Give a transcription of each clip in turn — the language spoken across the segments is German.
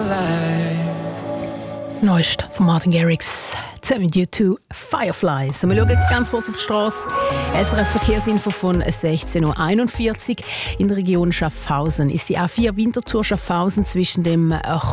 Neuest von Martin Garrix zusammen mit U2 Fireflies. Und wir schauen ganz kurz auf die Straße. SRF Verkehrsinfo von 16.41 Uhr. In der Region Schaffhausen ist die A4 Winterthur Schaffhausen zwischen dem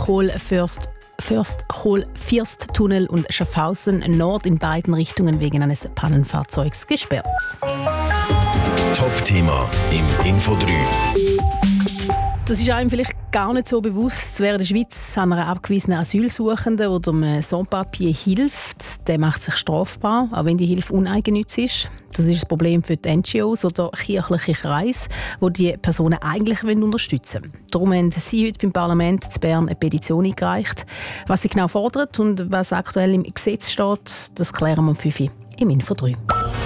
Firsttunnel und Schaffhausen Nord in beiden Richtungen wegen eines Pannenfahrzeugs gesperrt. Top-Thema im Info 3. Das ist einem vielleicht gar nicht so bewusst. Wer in der Schweiz einer abgewiesenen Asylsuchenden oder einem Sans-Papier hilft, der macht sich strafbar, auch wenn die Hilfe uneigennützig ist. Das ist das Problem für die NGOs oder kirchliche Kreise, die die Personen eigentlich unterstützen wollen. Darum haben Sie heute beim Parlament in Bern eine Petition eingereicht. Was sie genau fordert und was aktuell im Gesetz steht, das klären wir um 5 Uhr im Info 3.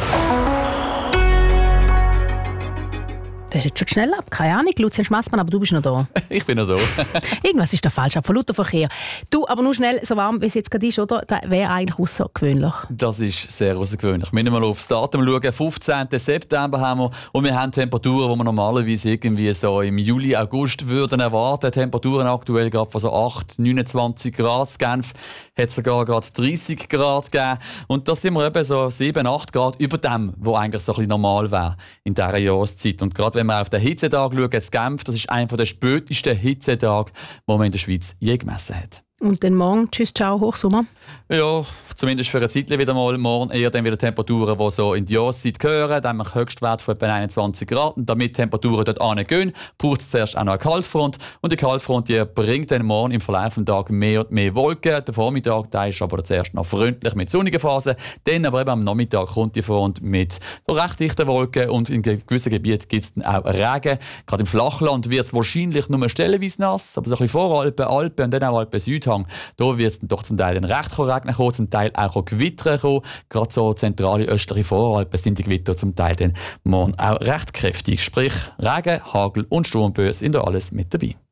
Das ist jetzt schon schnell ab. Keine Ahnung, Lucian Schmassmann, aber du bist noch da. Ich bin noch da. Irgendwas ist da falsch, ab von lauter Verkehr. Du, aber nur schnell, so warm wie es jetzt gerade ist, oder? Das wäre eigentlich außergewöhnlich. Das ist sehr außergewöhnlich. Wir müssen mal aufs Datum schauen. 15. September haben wir und wir haben Temperaturen, die wir normalerweise irgendwie so im Juli, August würden erwarten. Temperaturen aktuell gerade von so 8, 29 Grad. In Genf hat es sogar gerade 30 Grad gegeben. Und da sind wir eben so 7, 8 Grad über dem, was eigentlich so ein bisschen normal wäre in dieser Jahreszeit. Und gerade wenn wir auf den Hitzetag schauen, in Genf, das ist einer der spätesten Hitzetage, die man in der Schweiz je gemessen hat. Und dann morgen, tschüss, ciao, Hochsommer? Ja, zumindest für eine Zeit wieder mal. Morgen eher dann wieder Temperaturen, die so in die Jahreszeit gehören. Dann haben wir einen Höchstwert von etwa 21 Grad. Und damit die Temperaturen dort hingehen, braucht es zuerst auch noch eine Kaltfront. Und die Kaltfront die bringt dann morgen im Verlauf des Tages mehr und mehr Wolken. Der Vormittag der ist aber zuerst noch freundlich mit sonnigen Phasen. Dann aber eben am Nachmittag kommt die Front mit so recht dichten Wolken. Und in gewissen Gebieten gibt es dann auch Regen. Gerade im Flachland wird es wahrscheinlich nur stellenweise nass. Aber so ein bisschen Voralpen, Alpen und dann auch Alpen Südhang. Da wird es dann doch zum Teil dann recht regnen kommen, zum Teil auch Gewitter kommen. Gerade so zentrale östliche Voralpen sind die Gewitter zum Teil dann morgen auch recht kräftig. Sprich Regen, Hagel und Sturmböen sind da alles mit dabei.